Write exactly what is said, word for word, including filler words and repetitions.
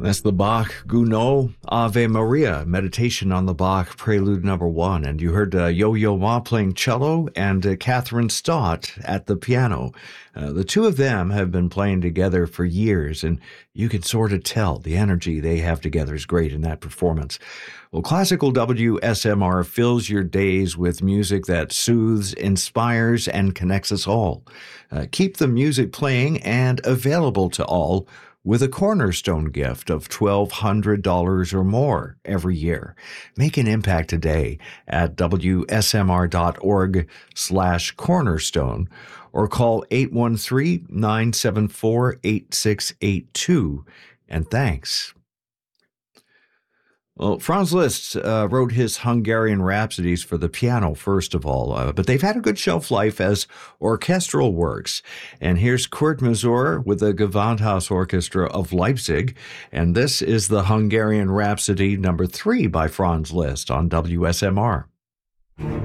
That's the Bach Gounod Ave Maria, meditation on the Bach Prelude number one. And you heard uh, Yo-Yo Ma playing cello and uh, Catherine Stott at the piano. Uh, the two of them have been playing together for years, and you can sort of tell the energy they have together is great in that performance. Well, Classical W S M R fills your days with music that soothes, inspires, and connects us all. Uh, keep the music playing and available to all with a cornerstone gift of twelve hundred dollars or more every year. Make an impact today at W S M R dot org slash cornerstone or call eight one three, nine seven four, eight six eight two. And thanks. Well, Franz Liszt uh, wrote his Hungarian Rhapsodies for the piano, first of all, uh, but they've had a good shelf life as orchestral works. And here's Kurt Masur with the Gewandhaus Orchestra of Leipzig, and this is the Hungarian Rhapsody number three by Franz Liszt on W S M R.